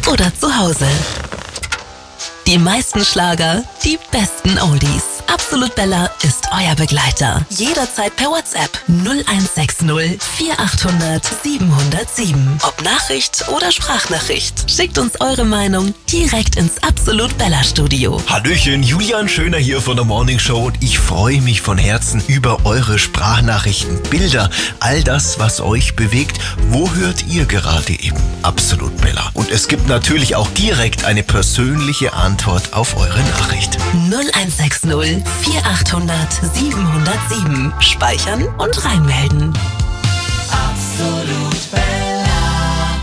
oder zu Hause. Die meisten Schlager, die besten Oldies. Absolut Bella ist euer Begleiter. Jederzeit per WhatsApp 0160 4800 707. Ob Nachricht oder Sprachnachricht. Schickt uns eure Meinung direkt ins Absolut Bella Studio. Hallöchen, Julian Schöner hier von der Morning Show und ich freue mich von Herzen über eure Sprachnachrichten, Bilder, all das, was euch bewegt. Wo hört ihr gerade eben Absolut Bella? Und es gibt natürlich auch direkt eine persönliche Antwort auf eure Nachricht. 0160 4800 707. Speichern und reinmelden. Absolut Bella.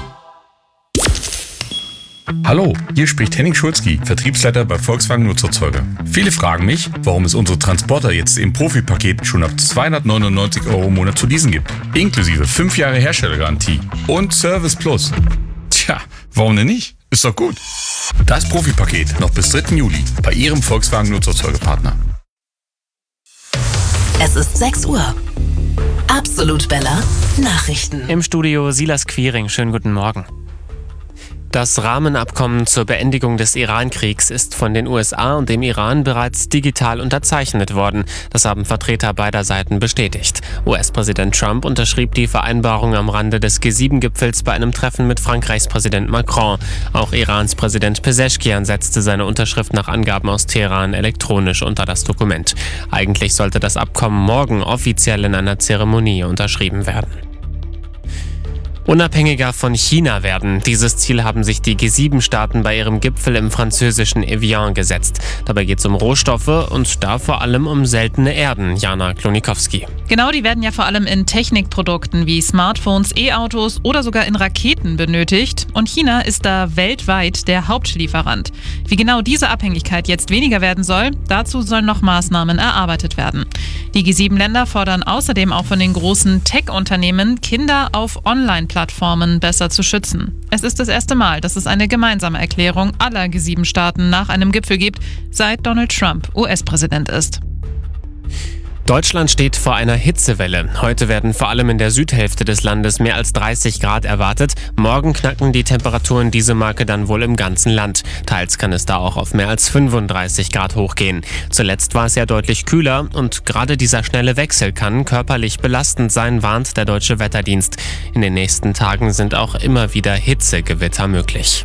Hallo, hier spricht Henning Schulzki, Vertriebsleiter bei Volkswagen Nutzerzeuger. Viele fragen mich, warum es unsere Transporter jetzt im Profi-Paket schon ab 299 € im Monat zu leasen gibt. Inklusive 5 Jahre Herstellergarantie und Service Plus. Tja, warum denn nicht? Ist doch gut. Das Profi-Paket noch bis 3. Juli bei Ihrem Volkswagen Nutzerzeugerpartner. Es ist 6 Uhr. Absolut Bella Nachrichten. Im Studio Silas Quiring. Schönen guten Morgen. Das Rahmenabkommen zur Beendigung des Iran-Kriegs ist von den USA und dem Iran bereits digital unterzeichnet worden. Das haben Vertreter beider Seiten bestätigt. US-Präsident Trump unterschrieb die Vereinbarung am Rande des G7-Gipfels bei einem Treffen mit Frankreichs Präsident Macron. Auch Irans Präsident Pezeshkian setzte seine Unterschrift nach Angaben aus Teheran elektronisch unter das Dokument. Eigentlich sollte das Abkommen morgen offiziell in einer Zeremonie unterschrieben werden. Unabhängiger von China werden. Dieses Ziel haben sich die G7-Staaten bei ihrem Gipfel im französischen Evian gesetzt. Dabei geht es um Rohstoffe und da vor allem um seltene Erden. Jana Klonikowski. Genau, die werden ja vor allem in Technikprodukten wie Smartphones, E-Autos oder sogar in Raketen benötigt. Und China ist da weltweit der Hauptlieferant. Wie genau diese Abhängigkeit jetzt weniger werden soll, dazu sollen noch Maßnahmen erarbeitet werden. Die G7-Länder fordern außerdem auch von den großen Tech-Unternehmen, Kinder auf Online-Plattformen besser zu schützen. Es ist das erste Mal, dass es eine gemeinsame Erklärung aller G7-Staaten nach einem Gipfel gibt, seit Donald Trump US-Präsident ist. Deutschland steht vor einer Hitzewelle. Heute werden vor allem in der Südhälfte des Landes mehr als 30 Grad erwartet. Morgen knacken die Temperaturen diese Marke dann wohl im ganzen Land. Teils kann es da auch auf mehr als 35 Grad hochgehen. Zuletzt war es ja deutlich kühler und gerade dieser schnelle Wechsel kann körperlich belastend sein, warnt der Deutsche Wetterdienst. In den nächsten Tagen sind auch immer wieder Hitzegewitter möglich.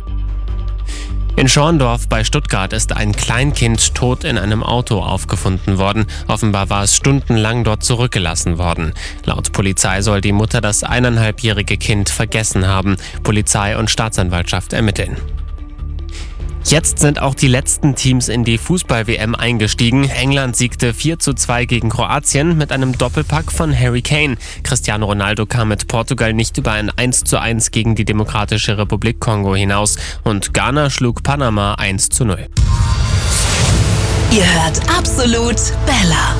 In Schorndorf bei Stuttgart ist ein Kleinkind tot in einem Auto aufgefunden worden. Offenbar war es stundenlang dort zurückgelassen worden. Laut Polizei soll die Mutter das 1,5-jährige Kind vergessen haben. Polizei und Staatsanwaltschaft ermitteln. Jetzt sind auch die letzten Teams in die Fußball-WM eingestiegen. England siegte 4:2 gegen Kroatien mit einem Doppelpack von Harry Kane. Cristiano Ronaldo kam mit Portugal nicht über ein 1:1 gegen die Demokratische Republik Kongo hinaus. Und Ghana schlug Panama 1:0. Ihr hört Absolut Bella.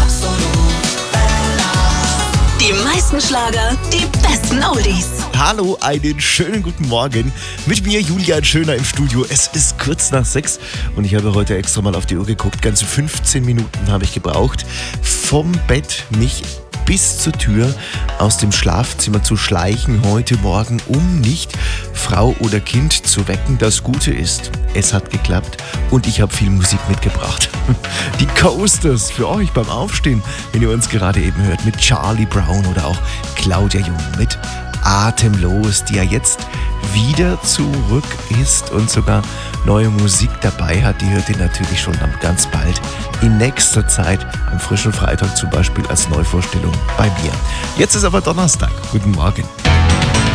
Die meisten Schlager, die besten Oldies. Hallo, einen schönen guten Morgen. Mit mir Julian Schöner im Studio. Es ist kurz nach 6 und ich habe heute extra mal auf die Uhr geguckt. Ganze 15 Minuten habe ich gebraucht, vom Bett mich bis zur Tür aus dem Schlafzimmer zu schleichen heute Morgen, um nicht Frau oder Kind zu wecken. Das Gute ist, es hat geklappt und ich habe viel Musik mitgebracht. Die Coasters für euch beim Aufstehen, wenn ihr uns gerade eben hört, mit Charlie Brown oder auch Claudia Jung mit Atemlos, die ja jetzt wieder zurück ist und sogar neue Musik dabei hat. Die hört ihr natürlich schon ganz bald in nächster Zeit am frischen Freitag zum Beispiel als Neuvorstellung bei mir. Jetzt ist aber Donnerstag. Guten Morgen.